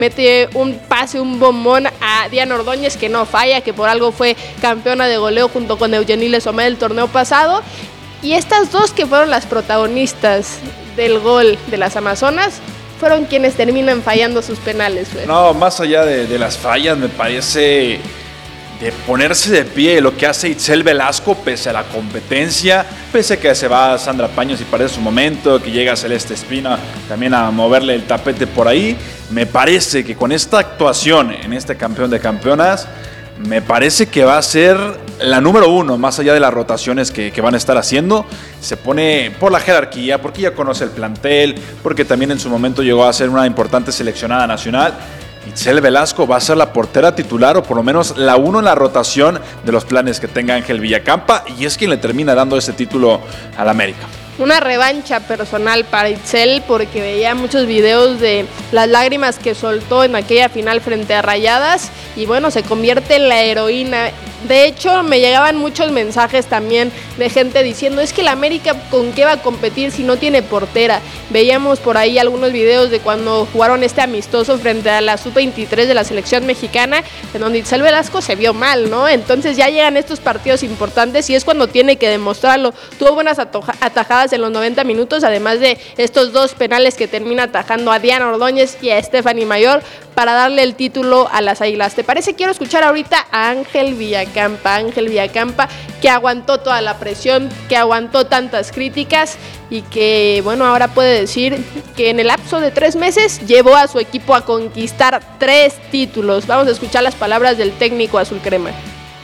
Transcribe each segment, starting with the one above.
mete un pase, un bombón a Diana Ordóñez que no falla, que por algo fue campeona de goleo junto con Eugenie Lesomé el torneo pasado. Y estas dos que fueron las protagonistas del gol de las Amazonas fueron quienes terminan fallando sus penales. No, más allá de las fallas, me parece de ponerse de pie lo que hace Itzel Velasco pese a la competencia, pese a que se va Sandra Paños y parece su momento, que llega Celeste Espina también a moverle el tapete por ahí. Me parece que con esta actuación en este campeón de campeonas, me parece que va a ser la número uno, más allá de las rotaciones que van a estar haciendo. Se pone por la jerarquía, porque ya conoce el plantel, porque también en su momento llegó a ser una importante seleccionada nacional. Itzel Velasco va a ser la portera titular, o por lo menos la uno en la rotación de los planes que tenga Ángel Villacampa, y es quien le termina dando ese título al América. Una revancha personal para Itzel, porque veía muchos videos de las lágrimas que soltó en aquella final frente a Rayadas, y bueno, se convierte en la heroína. De hecho, me llegaban muchos mensajes también de gente diciendo, es que el América ¿con qué va a competir si no tiene portera? Veíamos por ahí algunos videos de cuando jugaron este amistoso frente a la Sub-23 de la selección mexicana, en donde Itzel Velasco se vio mal, ¿no? Entonces ya llegan estos partidos importantes y es cuando tiene que demostrarlo. Tuvo buenas atajadas en los 90 minutos, además de estos dos penales que termina atajando a Diana Ordóñez y a Stephanie Mayor para darle el título a las Águilas. ¿Te parece? Quiero escuchar ahorita a Ángel Villacampa, que aguantó toda la presión, que aguantó tantas críticas y que, bueno, ahora puede decir que en el lapso de 3 meses llevó a su equipo a conquistar 3 títulos. Vamos a escuchar las palabras del técnico azul crema.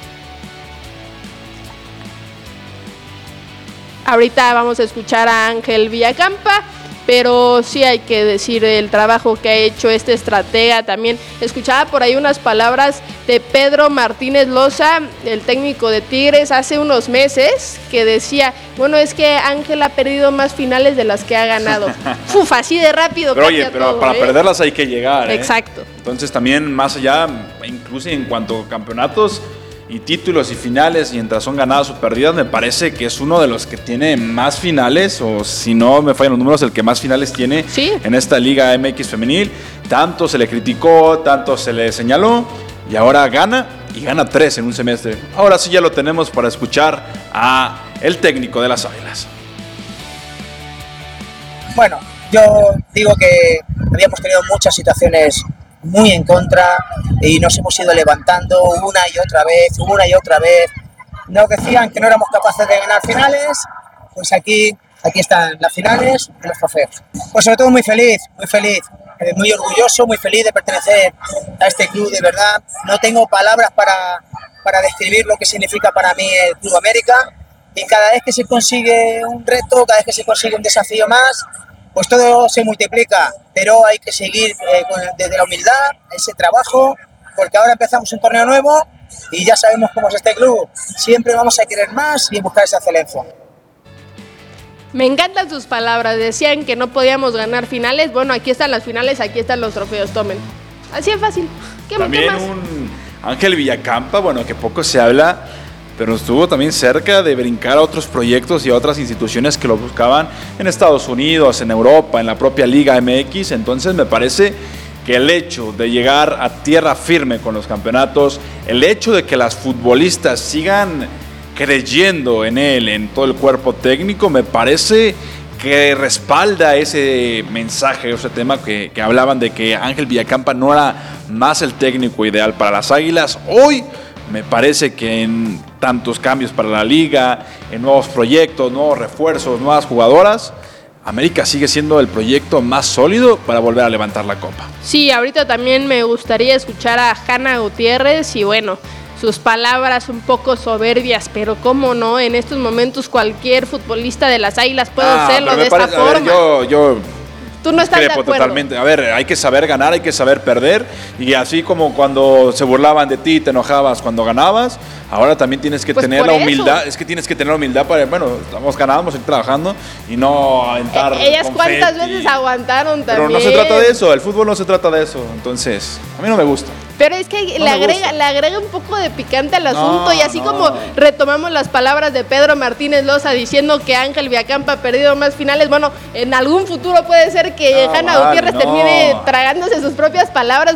Ahorita vamos a escuchar a Ángel Villacampa, pero sí hay que decir el trabajo que ha hecho este estratega. También escuchaba por ahí unas palabras de Pedro Martínez Loza, el técnico de Tigres, hace unos meses, que decía, bueno, es que Ángel ha perdido más finales de las que ha ganado. Uf, así de rápido. Pero oye, pero todo, para perderlas hay que llegar. Exacto. Entonces también más allá, incluso en cuanto a campeonatos y títulos y finales, mientras son ganadas o perdidas, me parece que es uno de los que tiene más finales, o si no me fallan los números, el que más finales tiene en esta Liga MX femenil. Tanto se le criticó, tanto se le señaló, y ahora gana, y gana 3 en un semestre. Ahora sí ya lo tenemos para escuchar a el técnico de las Águilas. Bueno, yo digo que habíamos tenido muchas situaciones muy en contra y nos hemos ido levantando una y otra vez. Nos decían que no éramos capaces de ganar finales, pues aquí están las finales y los trofeos. Pues sobre todo muy feliz, muy orgulloso, muy feliz de pertenecer a este club, de verdad. No tengo palabras para describir lo que significa para mí el Club América, y cada vez que se consigue un reto, cada vez que se consigue un desafío más, pues todo se multiplica, pero hay que seguir desde la humildad, ese trabajo, porque ahora empezamos un torneo nuevo y ya sabemos cómo es este club. Siempre vamos a querer más y buscar esa excelencia. Me encantan sus palabras, decían que no podíamos ganar finales. Bueno, aquí están las finales, aquí están los trofeos, tomen. Así es fácil. ¿Qué más? Un Ángel Villacampa, bueno, que poco se habla, pero estuvo también cerca de brincar a otros proyectos y a otras instituciones que lo buscaban en Estados Unidos, en Europa, en la propia Liga MX. Entonces me parece que el hecho de llegar a tierra firme con los campeonatos, el hecho de que las futbolistas sigan creyendo en él, en todo el cuerpo técnico, me parece que respalda ese mensaje, ese tema que hablaban de que Ángel Villacampa no era más el técnico ideal para las Águilas. Hoy me parece que en tantos cambios para la liga, en nuevos proyectos, nuevos refuerzos, nuevas jugadoras, América sigue siendo el proyecto más sólido para volver a levantar la copa. Sí, ahorita también me gustaría escuchar a Hanna Gutiérrez y bueno, sus palabras un poco soberbias, pero cómo no, en estos momentos cualquier futbolista de las Águilas puede hacerlo de esta forma. Yo ¿Tú no estás de acuerdo? Totalmente. A ver, hay que saber ganar, hay que saber perder, y así como cuando se burlaban de ti, te enojabas cuando ganabas, ahora también tienes que tener la humildad. Es que tienes que tener la humildad para, bueno, ganábamos, ir trabajando y no aventar ellas cuántas veces aguantaron también. Pero no se trata de eso, el fútbol no se trata de eso, entonces a mí no me gusta. Pero es que No le agrega un poco de picante al asunto, y así no. como retomamos las palabras de Pedro Martínez Loza diciendo que Ángel Villacampa ha perdido más finales, bueno, en algún futuro puede ser que Hanna Gutiérrez termine tragándose sus propias palabras,